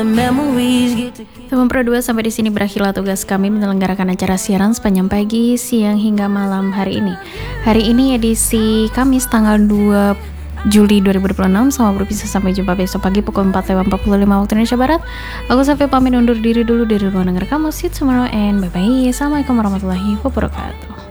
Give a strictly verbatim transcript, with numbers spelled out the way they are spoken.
Teman Pro dua, sampai di sini berakhirlah tugas kami menyelenggarakan acara siaran sepanjang pagi, siang hingga malam hari ini. Hari ini edisi Kamis tanggal dua Juli dua ribu dua puluh enam. Selamat berpisah, sampai jumpa besok pagi pukul empat lewat empat puluh lima waktu Indonesia Barat. Aku sampai pamit undur diri dulu dari ruang dengar kamu. See you tomorrow and bye bye. Assalamualaikum warahmatullahi wabarakatuh.